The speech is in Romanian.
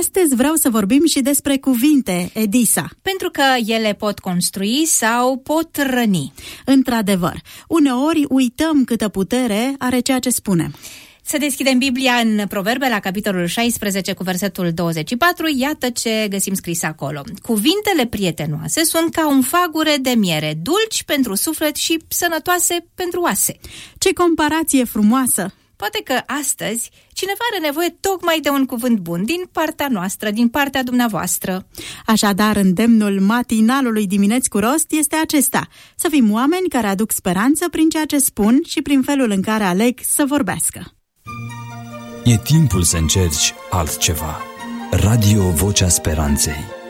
Astăzi vreau să vorbim și despre cuvinte, Edisa. Pentru că ele pot construi sau pot răni. Într-adevăr, uneori uităm câtă putere are ceea ce spunem. Să deschidem Biblia în Proverbe la capitolul 16 cu versetul 24, iată ce găsim scris acolo. Cuvintele prietenoase sunt ca un fagure de miere, dulci pentru suflet și sănătoase pentru oase. Ce comparație frumoasă! Poate că astăzi cineva are nevoie tocmai de un cuvânt bun din partea noastră, din partea dumneavoastră. Așadar, îndemnul matinalului Dimineți cu Rost este acesta: să fim oameni care aduc speranță prin ceea ce spun și prin felul în care aleg să vorbească. E timpul să încerci altceva. Radio Vocea Speranței.